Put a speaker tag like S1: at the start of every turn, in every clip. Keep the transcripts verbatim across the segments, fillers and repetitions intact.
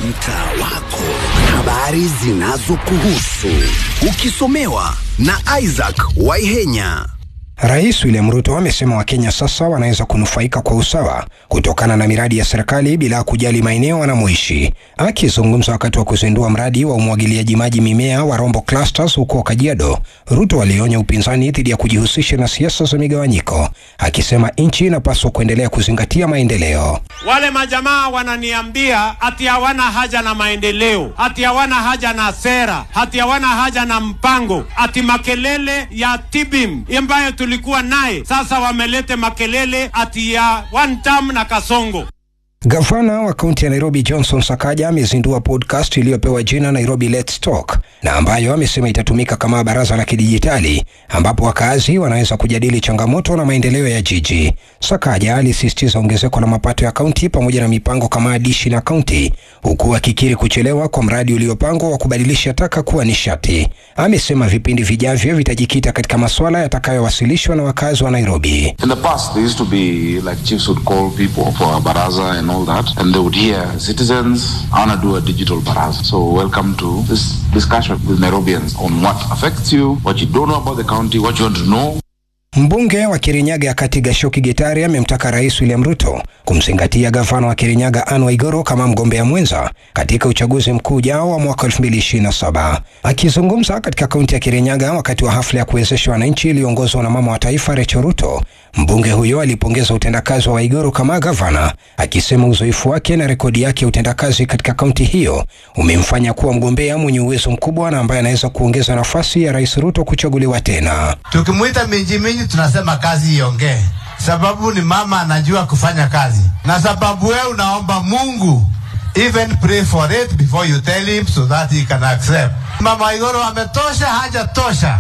S1: mtaa wako, habari zinazokuhusu, ukisomewa na Isaac Waihenya.
S2: Rais William Ruto amesema Wakenya sasa wanaweza kunufaika kwa usawa kutokana na miradi ya serikali bila kujali maeneo wanamoishi. Akizungumza wakati wa kuzindua mradi wa umwagiliaji maji mimea wa Rombo Clusters huko Kajiado, Ruto alionya upinzani dhidi ya kujihusisha na siasa za migawanyiko, akisema nchi inapaswa kuendelea kuzingatia maendeleo.
S3: Wale majamaa wananiambia ati hawana haja na maendeleo, ati hawana haja na sera, ati hawana haja na mpango, ati makelele ya Tibim ambayo tulikuwa naye sasa wamelete makelele ati ya one term na Kasongo.
S2: Gavana wa kaunti ya Nairobi Johnson Sakaja amezindua podcast iliyopewa jina Nairobi Let's Talk, na ambayo amesema itatumika kama baraza la kidijitali ambapo wakazi wanaweza kujadili changamoto na maendeleo ya jiji. Sakaja alisisitiza ongezeko la mapato ya kaunti pamoja na mipango kama adishi na kaunti, huku akikiri kuchelewa kwa mradi uliopangwa wa kubadilisha taka kuwa nishati. Amesema vipindi vijavyo vitajikita katika masuala yatakayowasilishwa na wakazi wa Nairobi.
S4: In the past there used to be like chiefs would call people for a baraza and all that, and they would hear citizens, I want to do a digital baraza. So welcome to this discussion with Nairobians on what affects you, what you don't know about the county, what you want to know.
S2: Mbunge wa Kirinyaga Kati Gashoki Gitari amemtaka Rais William Ruto kumzingatia gavana wa Kirinyaga Anne Waiguru kama mgombea mwenza katika uchaguzi mkuu ujao wa mwaka elfu mbili ishirini na saba. Akizungumza katika kaunti ya Kirinyaga wakati wa hafla ya kuwezesha wananchi iliyoongozwa na mama wa taifa Rachel Ruto, mbunge huyo alipongeza utendakazi wa Waiguru kama gavana, akisema uzoefu wake na rekodi yake ya utendakazi katika kaunti hiyo umemfanya kuwa mgombea mwenye uwezo mkubwa na ambaye anaweza kuongeza nafasi ya Rais Ruto kuchaguliwa tena.
S5: Tukimuita minji minji tunasema kazi iongee, sababu ni mama anajua kufanya kazi, na sababu wewe unaomba Mungu, even pray for it before you tell him so that he can accept. Mama Waiguru ametosha, haja tosha.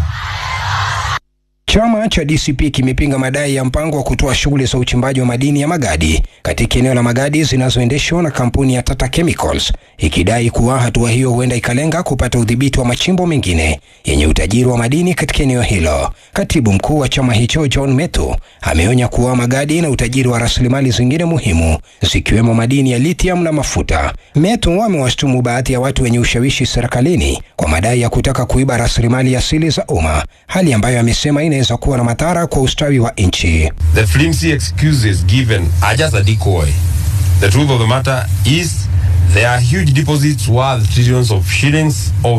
S2: Chama cha D C P kimepinga madai ya mpango wa kutoa shughuli za uchimbaji wa madini ya magadi katika eneo la Magadi zinazoendeshwa na kampuni ya Tata Chemicals, ikidai kuwa hatua hiyo huenda ikalenga kupata udhibiti wa machimbo mengine yenye utajiri wa madini katika eneo hilo. Katibu mkuu wa chama hicho John Metu ameonya kuwa Magadi na utajiri wa rasilimali zingine muhimu zikiwemo madini ya lithium na mafuta. Metu amewashtumu baadhi ya watu wenye ushawishi serikalini kwa madai ya kutaka kuiba rasilimali asili za umma, hali ambayo amesema inaweza kuwa na madhara kwa ustawi wa nchi.
S6: The flimsy excuses given are just a decoy. The truth of the matter is there are huge deposits worth trillions of shillings of